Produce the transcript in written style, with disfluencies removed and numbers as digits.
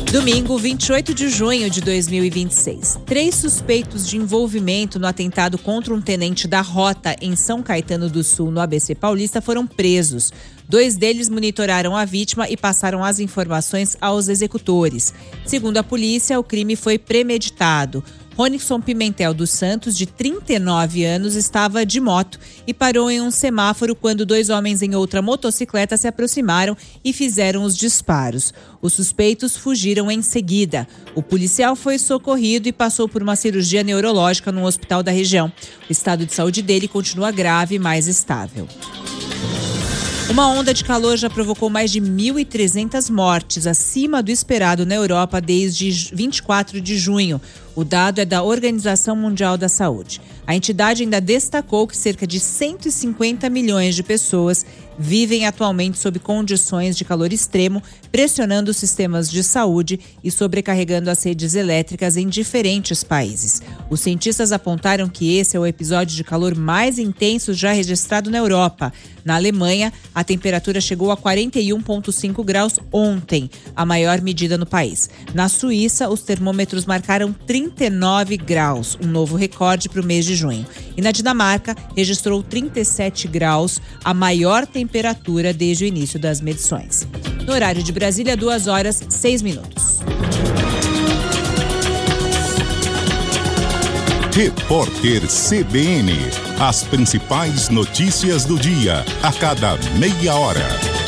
Domingo, 28 de junho de 2026. 3 suspeitos de envolvimento no atentado contra um tenente da Rota em São Caetano do Sul, no ABC Paulista, foram presos. 2 deles monitoraram a vítima e passaram as informações aos executores. Segundo a polícia, o crime foi premeditado. Ronison Pimentel dos Santos, de 39 anos, estava de moto e parou em um semáforo quando 2 homens em outra motocicleta se aproximaram e fizeram os disparos. Os suspeitos fugiram em seguida. O policial foi socorrido e passou por uma cirurgia neurológica num hospital da região. O estado de saúde dele continua grave, mas estável. Uma onda de calor já provocou mais de 1.300 mortes, acima do esperado na Europa desde 24 de junho. O dado é da Organização Mundial da Saúde. A entidade ainda destacou que cerca de 150 milhões de pessoas vivem atualmente sob condições de calor extremo, pressionando os sistemas de saúde e sobrecarregando as redes elétricas em diferentes países. Os cientistas apontaram que esse é o episódio de calor mais intenso já registrado na Europa. Na Alemanha, a temperatura chegou a 41,5 graus ontem, a maior medida no país. Na Suíça, os termômetros marcaram 39 graus, um novo recorde para o mês de junho. E na Dinamarca, registrou 37 graus, a maior temperatura desde o início das medições. No horário de Brasília, 2h06. Repórter CBN. As principais notícias do dia, a cada meia hora.